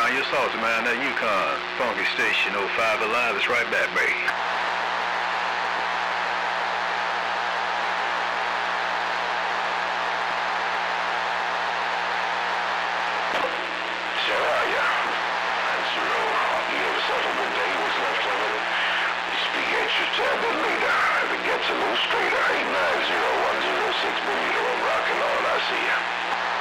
You're salty, man. That Yukon. Funky Station 05 Alive. It's right back, baby. So are ya? That's Zero. You have yourself a good day. What's left of it? We speak extra tad bit later. If it gets a little straighter. 890-106 Bermuda. I'm rocking on. I see ya.